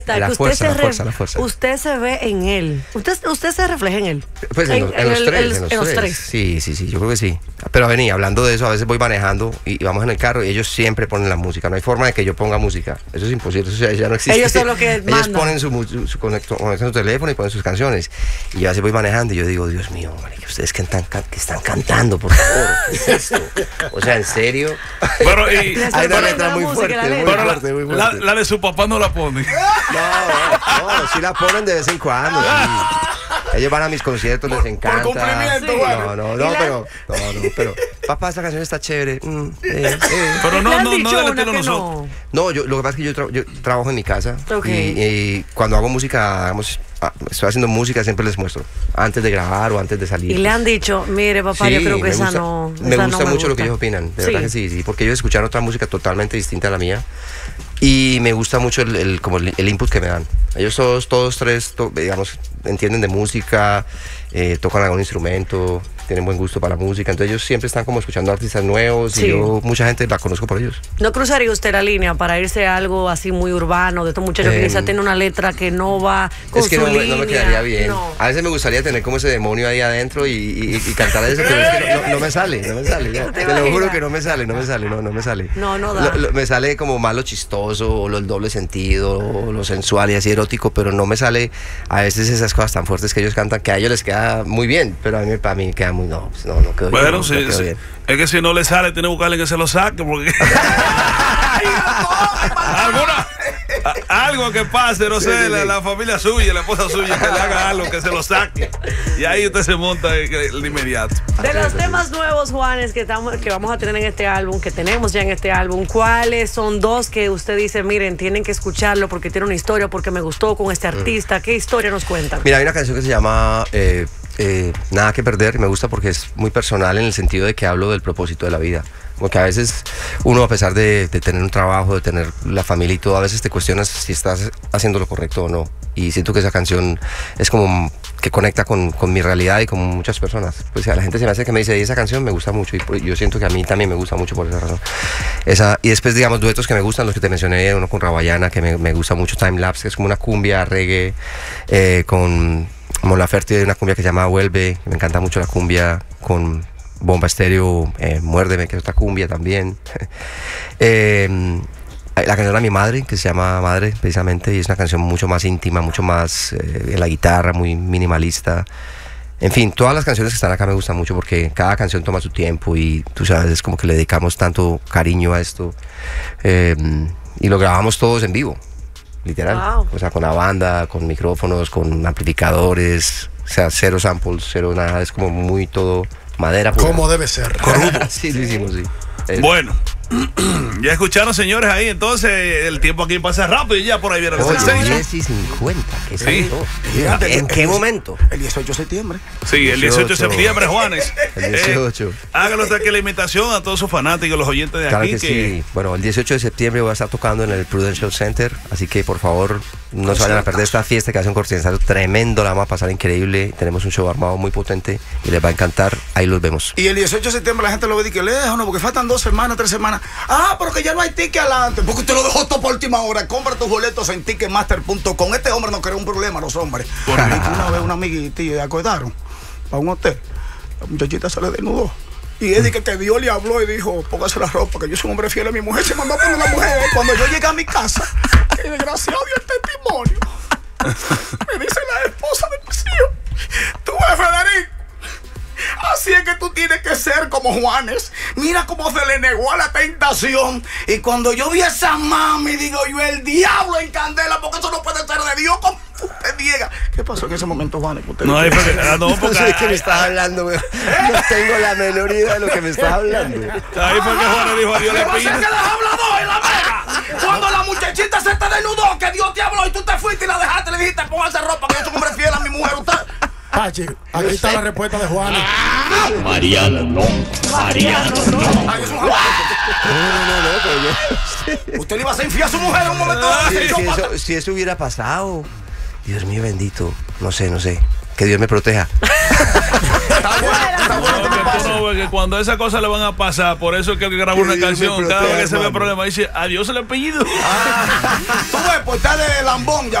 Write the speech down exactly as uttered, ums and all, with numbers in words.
La usted fuerza, se la re- fuerza, la fuerza. Usted se ve en él. Usted, usted se refleja en él. Pues en, en, en, los, el, tres, el, en, los, en los tres. tres. Sí, sí, sí, yo creo que sí. Pero vení, hablando de eso, a veces voy manejando y vamos en el carro y ellos siempre ponen la música. No hay forma de que yo ponga música. Eso es imposible, eso ya, ya no existe. Ellos son los que Ellos mandan. ponen su, su, su conecto, conectan su teléfono y ponen sus canciones. Y yo a veces voy manejando y yo digo, Dios mío, marica, ustedes que están, que están cantando, por favor. ¿Qué es esto? O sea, en serio. Pero, y, hay una letra muy fuerte, muy pero fuerte, la, muy fuerte. La, la de su papá no la pone. No, no, sí la ponen de vez en cuando. Sí. Ellos van a mis conciertos, les encanta. Por cumplimiento, sí. bueno. No, no, no, pero, no, no, pero, papá, esta canción está chévere. Mm, eh, eh. Pero no, no, no del estilo no. nosotros. No, yo, lo que pasa es que yo, tra yo trabajo en mi casa. Okay. Y, y cuando hago música, hagamos, estoy haciendo música, siempre les muestro. Antes de grabar o antes de salir. Y le han dicho, mire, papá, sí, yo creo que me esa gusta, no. Me esa gusta no me mucho gusta. lo que ellos opinan. De sí. verdad que sí, sí. Porque ellos escuchan otra música totalmente distinta a la mía. Y me gusta mucho el, el, como el, el input que me dan. Ellos todos, todos tres, to, digamos, entienden de música, eh, tocan algún instrumento, tienen buen gusto para la música. Entonces ellos siempre están como escuchando artistas nuevos sí. y yo, mucha gente la conozco por ellos. ¿No cruzaría usted la línea para irse a algo así muy urbano, de estos muchachos eh, que quizá tiene una letra que no va con es que su no, línea? no me quedaría bien. No. A veces me gustaría tener como ese demonio ahí adentro y, y, y cantar eso, pero es que no, no, no me sale, no me sale. Ya. Te, te lo juro que no me sale, no me sale, no, no me sale. No, no da. Lo, lo, me sale como más lo chistoso, o lo, el doble sentido, o lo sensual y así erótico, pero no me sale a veces esas cosas tan fuertes que ellos cantan, que a ellos les queda muy bien, pero a mí, para mí queda muy, no, no, no quedó bueno, bien. No, sí, no quedó sí. bien. Es que si no le sale, tiene que buscarle que se lo saque, porque... ¿Alguna, a, algo que pase, no sé, sí, sí, la, sí. la familia suya, la esposa suya, que le haga algo, que se lo saque. Y ahí usted se monta de, de inmediato. De los temas nuevos, Juanes, que, estamos, que vamos a tener en este álbum, que tenemos ya en este álbum, ¿cuáles son dos que usted dice, miren, tienen que escucharlo porque tiene una historia, porque me gustó con este artista? Mm. ¿Qué historia nos cuentan? Mira, hay una canción que se llama... Eh, Eh, Nada que perder, me gusta porque es muy personal en el sentido de que hablo del propósito de la vida. Porque a veces uno, a pesar de, de tener un trabajo, de tener la familia y todo, a veces te cuestionas si estás haciendo lo correcto o no. Y siento que esa canción es como que conecta con, con mi realidad y con muchas personas. Pues a la gente se me hace que me dice, y esa canción me gusta mucho, y yo siento que a mí también me gusta mucho por esa razón. Esa, y después, digamos, duetos que me gustan, los que te mencioné, uno con Rabayana, que me, me gusta mucho, Time Lapse, que es como una cumbia, reggae, eh, con... Mon Laferte, de una cumbia que se llama Vuelve, me encanta mucho la cumbia, con Bomba Estéreo, eh, Muérdeme, que es otra cumbia también. eh, la canción a mi madre, que se llama Madre, precisamente, y es una canción mucho más íntima, mucho más eh, en la guitarra, muy minimalista. En fin, todas las canciones que están acá me gustan mucho porque cada canción toma su tiempo y tú sabes, es como que le dedicamos tanto cariño a esto. Eh, y lo grabamos todos en vivo. Literal, wow. O sea, con la banda, con micrófonos, con amplificadores, o sea, cero samples, cero nada, es como muy todo madera pura. Como debe ser. Sí, lo hicimos, sí. Bueno, ya escucharon, señores, ahí entonces el tiempo aquí pasa rápido y ya por ahí viene la sensación. diez y cincuenta, ¿qué sí. ¿En qué momento? El dieciocho de septiembre. Sí, el dieciocho de septiembre, Juanes. El dieciocho. Eh, háganos aquí la invitación a todos sus fanáticos, los oyentes de claro aquí. Que, que sí. Bueno, el dieciocho de septiembre voy a estar tocando en el Prudential Center, así que por favor no se vayan a perder esta fiesta que hace un cortinario tremendo, la vamos a pasar increíble. Tenemos un show armado muy potente y les va a encantar. Ahí los vemos. Y el dieciocho de septiembre la gente lo ve y que lejos, ¿no? Porque faltan dos semanas, tres semanas. Ah, pero que ya no hay ticket adelante. Porque usted lo dejó todo por última hora. Compra tus boletos en ticketmaster punto com. Este hombre no crea un problema, los hombres. Porque una vez una amiguita y acordaron para un hotel. La muchachita se le desnudó. Y él dice que Dios le habló y dijo, póngase la ropa, que yo soy un hombre fiel a mi mujer. Se mandó a poner la mujer. Cuando yo llegué a mi casa, que desgraciado dio el testimonio. Me dice la esposa de mis hijos, tú ves, Federico, así es que tú tienes que ser como Juanes. Mira cómo se le negó a la tentación. Y cuando yo vi a esa mami, digo yo, el diablo en candela, porque eso no puede ser de Dios, como usted niega. ¿Qué pasó en ese momento, Juanes? No, hay porque, no, porque, no sé de qué me estás hablando, güey. No tengo la menor idea de lo que me estás hablando. Ahí fue que Juanes dijo a Dios le pide. ¿Qué les hablado en la mega? Cuando la muchachita se te desnudó, que Dios te habló y tú te fuiste y la dejaste, le dijiste, póngase ropa, que yo soy un hombre fiel a mi mujer, usted. Pachi, aquí está la respuesta de Juanes. Mariana, no. Mariana, no. No, no, no, no, pero yo... Usted le iba a ser infiel a su mujer en un momento. Si, si, eso, si eso hubiera pasado, Dios mío bendito, no sé, no sé. Que Dios me proteja. Está bueno, está bueno que me Porque tú pase. no ves que cuando esas cosas le van a pasar, por eso es que el que graba Que una Dios me canción, cada proteja, vez que se ve hermano. problema, dice adiós el apellido. Tú ves, pues está de lambón ya.